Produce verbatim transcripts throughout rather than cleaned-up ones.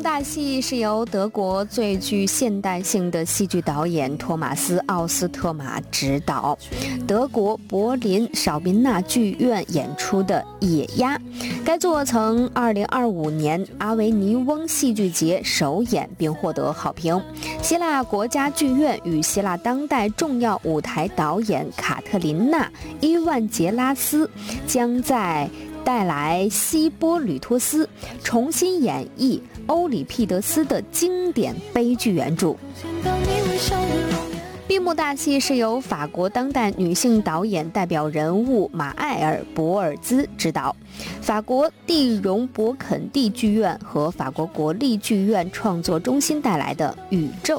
大戏是由德国最具现代性的戏剧导演托马斯·奥斯特玛执导，德国柏林绍宾纳剧院演出的《野鸭》。该作曾二零二五年阿维尼翁戏剧节首演并获得好评。希腊国家剧院与希腊当代重要舞台导演卡特琳娜·伊万杰拉斯将在带来希波吕托斯重新演绎欧里庇得斯的经典悲剧原著。闭幕大戏是由法国当代女性导演代表人物马艾尔·博尔兹执导，法国蒂荣伯肯蒂剧院和法国国立剧院创作中心带来的《宇宙》。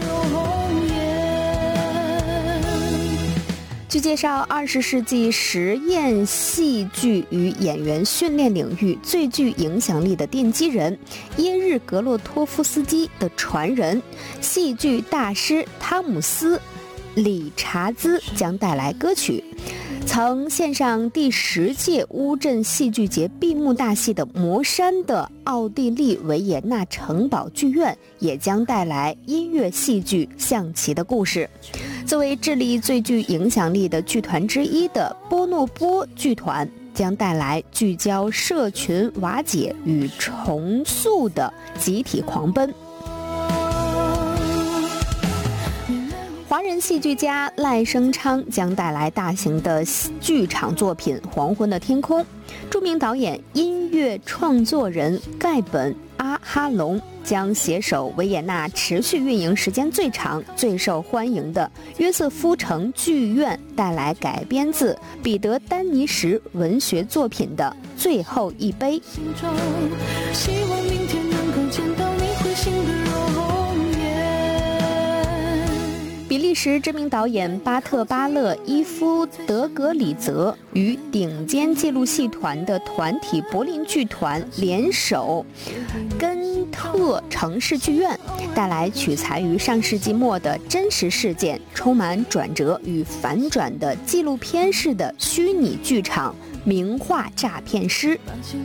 据介绍，二十世纪实验戏剧与演员训练领域最具影响力的奠基人耶日格洛托夫斯基的传人戏剧大师汤姆斯·理查兹将带来歌曲。曾献上第十届乌镇戏剧节闭幕大戏的魔山的奥地利维也纳城堡剧院也将带来音乐戏剧《象棋的故事》。作为智利最具影响力的剧团之一的波诺波剧团将带来聚焦社群瓦解与重塑的集体狂奔。华人戏剧家赖声昌将带来大型的剧场作品《黄昏的天空》。著名导演、音乐创作人盖本·阿哈隆将携手维也纳持续运营时间最长、最受欢迎的约瑟夫城剧院，带来改编自彼得·丹尼什文学作品的《最后一杯》。希望明天能够见到你会醒的比利时知名导演巴特巴勒伊夫德格里泽与顶尖纪录戏团的团体柏林剧团联手根特城市剧院，带来取材于上世纪末的真实事件、充满转折与反转的纪录片式的虚拟剧场名画诈骗师。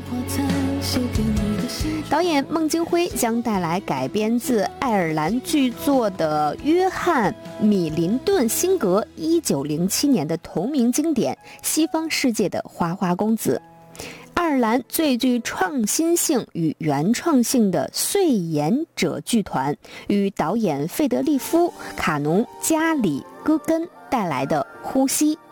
导演孟京辉将带来改编自爱尔兰剧作的约翰·米林顿辛格一九零七年的同名经典《西方世界的花花公子》。爱尔兰最具创新性与原创性的碎言者剧团与导演费德利夫·卡农加里戈根带来的《呼吸》。